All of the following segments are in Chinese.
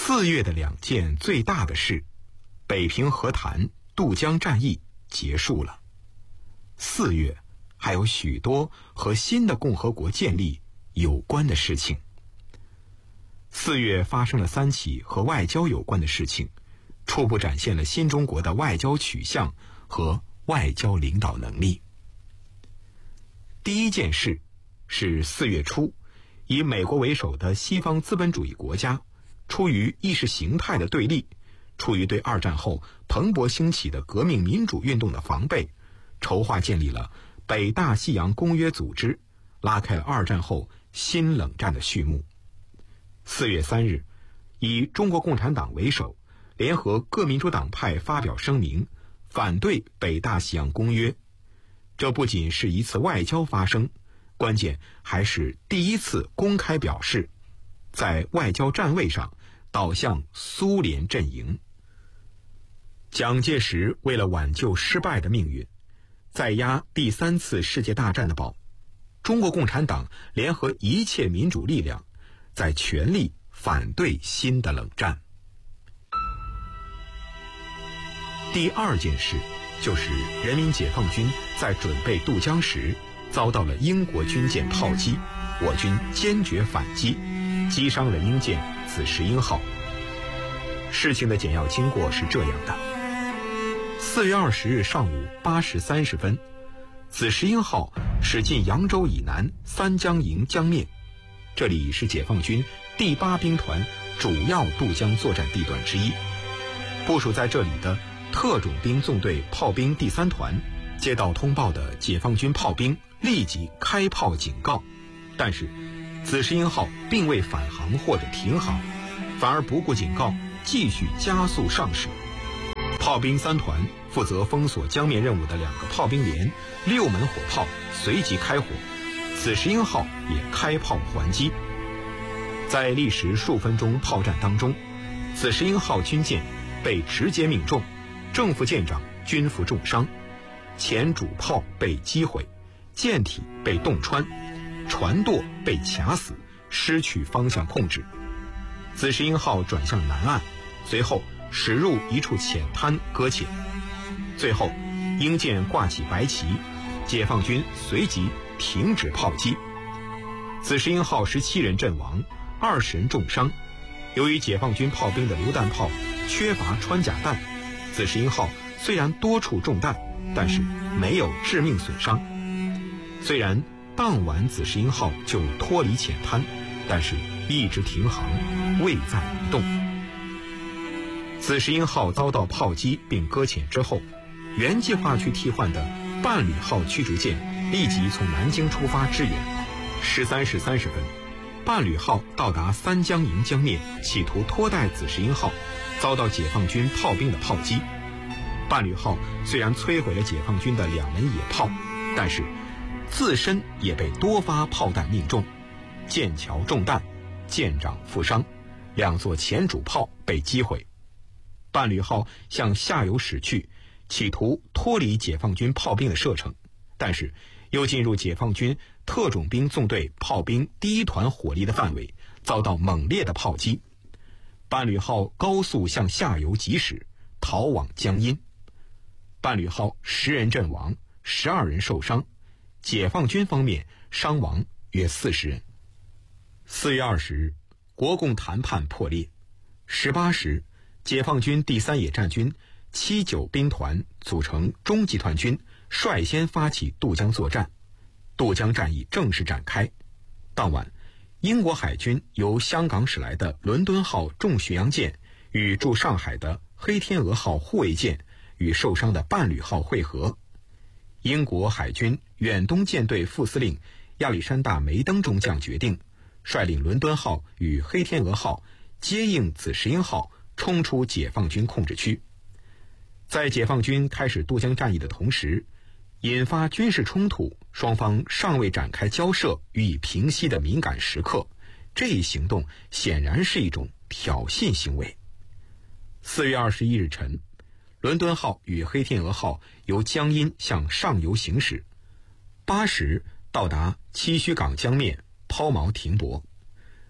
4月的2件最大的事，北平和谈、渡江战役结束了。4月还有许多和新的共和国建立有关的事情。4月发生了3起和外交有关的事情，初步展现了新中国的外交取向和外交领导能力。第一件事是4月初，以美国为首的西方资本主义国家，出于意识形态的对立，出于对2战后蓬勃兴起的革命民主运动的防备，筹划建立了北大西洋公约组织，拉开了2战后新冷战的序幕。4月3日，以中国共产党为首，联合各民主党派发表声明，反对北大西洋公约。这不仅是一次外交发声，关键还是第一次公开表示，在外交站位上倒向苏联阵营。蒋介石为了挽救失败的命运，在押第3次世界大战的宝，中国共产党联合一切民主力量，在全力反对新的冷战。第2件事就是人民解放军在准备渡江时，遭到了英国军舰炮击，我军坚决反击，击伤了英舰紫石英号。事情的简要经过是这样的：4月20日上午8时30分，紫石英号驶进扬州以南三江营江面，这里是解放军第8兵团主要渡江作战地段之一。部署在这里的特种兵纵队炮兵第3团接到通报的解放军炮兵立即开炮警告，但是紫石英号并未返航或者停航，反而不顾警告，继续加速上驶。炮兵3团负责封锁江面任务的2个炮兵连6门火炮随即开火，紫石英号也开炮还击。在历时数分钟炮战当中，紫石英号军舰被直接命中，正副舰长均负重伤，前主炮被击毁，舰体被洞穿，船舵被卡死，失去方向控制。紫石英号转向南岸，随后驶入一处浅滩搁浅。最后英舰挂起白旗，解放军随即停止炮击。紫石英号17人阵亡，20人重伤。由于解放军炮兵的榴弹炮缺乏穿甲弹，紫石英号虽然多处中弹，但是没有致命损伤。虽然当晚紫石英号就脱离浅滩，但是一直停航，未再移动。紫石英号遭到炮击并搁浅之后，原计划去替换的伴侣号驱逐舰立即从南京出发支援。13时30分，伴侣号到达三江营江面，企图拖带紫石英号，遭到解放军炮兵的炮击。伴侣号虽然摧毁了解放军的2门野炮，但是自身也被多发炮弹命中，舰桥中弹，舰长负伤，2座前主炮被击毁。伴侣号向下游驶去，企图脱离解放军炮兵的射程，但是又进入解放军特种兵纵队炮兵第1团火力的范围，遭到猛烈的炮击。伴侣号高速向下游急驶，逃往江阴。伴侣号10人阵亡，12人受伤，解放军方面伤亡约40人。4月20日，国共谈判破裂。18时，解放军第3野战军7、9兵团组成中集团军，率先发起渡江作战，渡江战役正式展开。当晚，英国海军由香港驶来的伦敦号重巡洋舰与驻上海的黑天鹅号护卫舰与受伤的伴侣号会合。英国海军远东舰队副司令亚历山大·梅登中将决定，率领伦敦号与黑天鹅号接应紫石英号冲出解放军控制区。在解放军开始渡江战役的同时，引发军事冲突，双方尚未展开交涉予以平息的敏感时刻，这一行动显然是一种挑衅行为。4月21日晨，伦敦号与黑天鹅号由江阴向上游行驶，8时到达七须港江面抛锚停泊。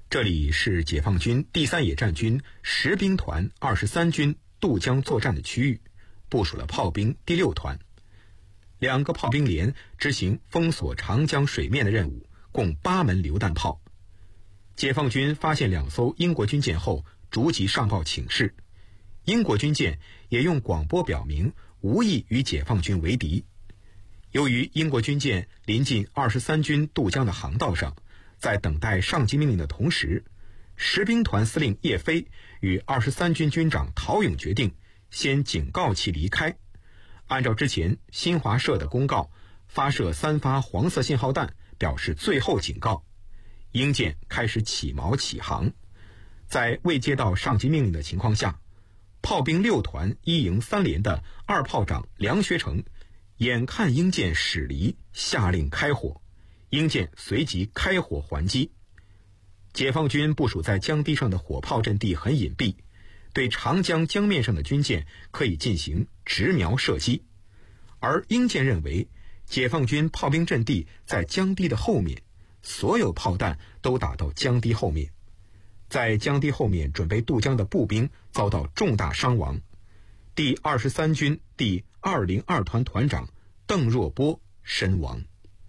这里是解放军第3野战军10兵团23军渡江作战的区域，部署了炮兵第6团。2个炮兵连执行封锁长江水面的任务，共8门榴弹炮。解放军发现2艘英国军舰后，逐级上报请示。英国军舰也用广播表明无意与解放军为敌。由于英国军舰临近23军渡江的航道上，在等待上级命令的同时，10兵团司令叶飞与23军军长陶勇决定先警告其离开。按照之前新华社的公告，发射3发黄色信号弹，表示最后警告。英舰开始起锚起航。在未接到上级命令的情况下，炮兵6团1营3连的2炮长梁学成眼看英舰驶离，下令开火，英舰随即开火还击。解放军部署在江堤上的火炮阵地很隐蔽，对长江江面上的军舰可以进行直瞄射击，而英舰认为解放军炮兵阵地在江堤的后面，所有炮弹都打到江堤后面。在江堤后面准备渡江的步兵遭到重大伤亡，第23军第202团团长邓若波身亡。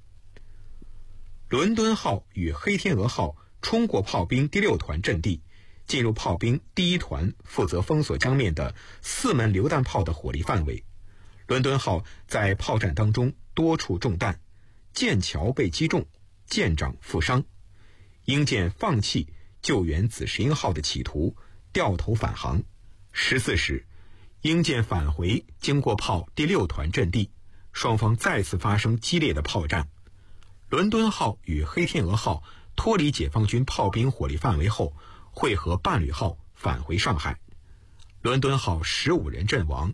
伦敦号与黑天鹅号冲过炮兵第6团阵地，进入炮兵第1团负责封锁江面的4门榴弹炮的火力范围。伦敦号在炮战当中多处中弹，舰桥被击中，舰长负伤。英舰放弃救援紫石英号的企图，掉头返航。14时，英舰返回经过炮第6团阵地，双方再次发生激烈的炮战。伦敦号与黑天鹅号脱离解放军炮兵火力范围后，会合伴侣号返回上海。伦敦号15人阵亡